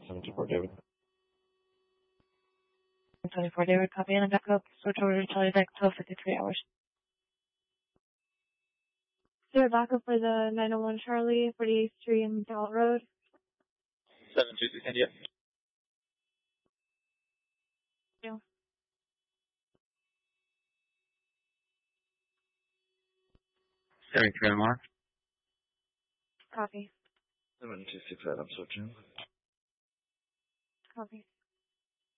724 David. 24 David, copy and back up. Switch over to Charlie Deck, 12:53 hours. Sir, backup for the 901 Charlie, 48th Street and Gallup Road. 726 India. Yeah. Area 3 Mark. Copy. 7268, I'm switching. Copy.